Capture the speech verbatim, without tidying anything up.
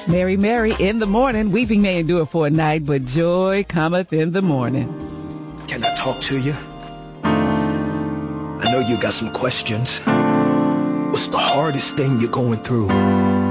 Mary, Mary, in the morning, weeping may endure for a night, but joy cometh in the morning. Can I talk to you? I know you got some questions. What's the hardest thing you're going through?